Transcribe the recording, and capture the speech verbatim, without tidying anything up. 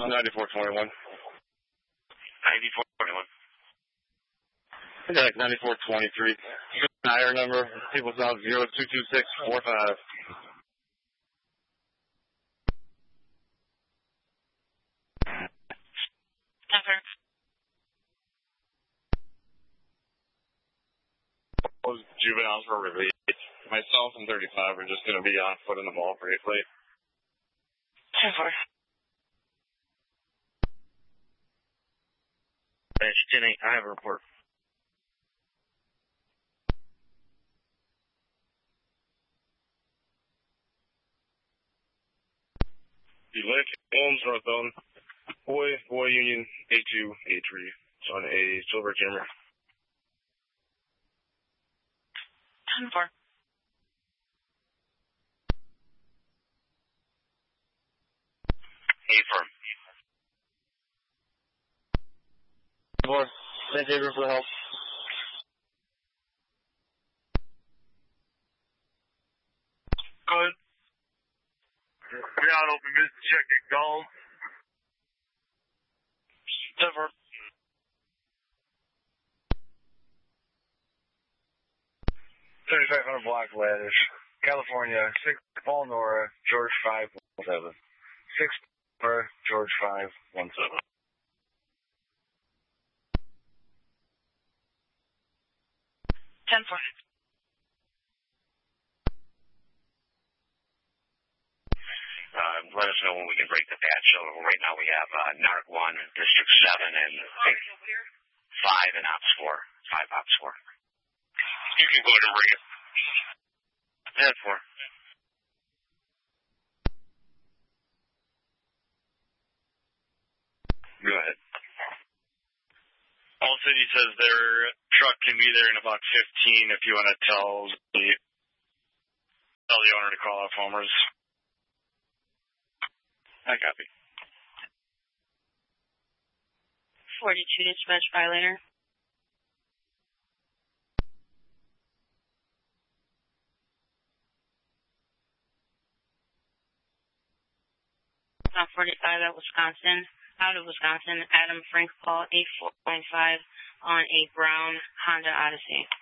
ninety-four twenty-one. ninety-four twenty-one. Contact ninety-four twenty-three. Higher number, people south zero two two six four five. Never. Those juveniles were released. Myself and thirty-five are just going to be on foot in the mall briefly. Never. Dash ten eight, I have a report. The Lake Elms northbound. Boy, Boy Union A two, A three. It's on a silver camera. ten four. Affirm. Four. Thank you for the help. Good. Ground open, Mister Check it, gone. Never. thirty-five hundred block ladders. California, six Paul Nora, George five one seven. six Nora, George five one seven. ten four. Uh, let us know when we can break the patch. So right now we have uh, Narc one, District seven, and five and Ops four. five Ops four. You can go ahead and break it. ten four. Go ahead. All City says their truck can be there in about fifteen if you want to tell the, tell the owner to call off homers. I copy. forty-two dispatch violator. On forty-five at Wisconsin. Out of Wisconsin, Adam Frank Paul eight four nine five on a brown Honda Odyssey.